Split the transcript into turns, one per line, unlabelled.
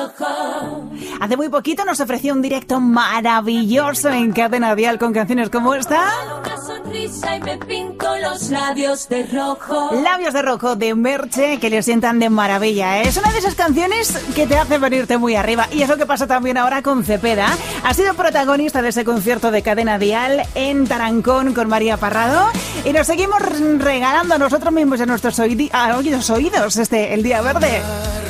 rojo.
Hace muy poquito nos ofreció un directo maravilloso en Cadena Dial con canciones como esta.
Una sonrisa y me pinto los labios de rojo.
Labios de rojo de Merche, que le sientan de maravilla. Es una de esas canciones que te hace venirte muy arriba. Y es lo que pasa también ahora con Cepeda. Ha sido protagonista de ese concierto de Cadena Dial en Tarancón con María Parrado. Y nos seguimos regalando a nosotros mismos en nuestros oídos el Día Verde.